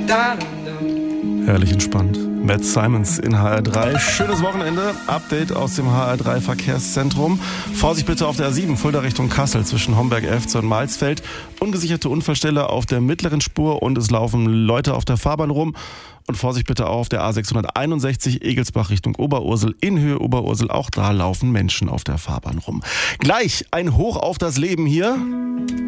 Herrlich entspannt. Matt Simons in HR3. Schönes Wochenende. Update aus dem HR3 Verkehrszentrum. Vorsicht bitte auf der A7 Fulda Richtung Kassel zwischen Homberg-Efze und Malsfeld. Ungesicherte Unfallstelle auf der mittleren Spur und es laufen Leute auf der Fahrbahn rum. Und Vorsicht bitte auch auf der A661 Egelsbach Richtung Oberursel in Höhe Oberursel. Auch da laufen Menschen auf der Fahrbahn rum. Gleich ein Hoch auf das Leben hier.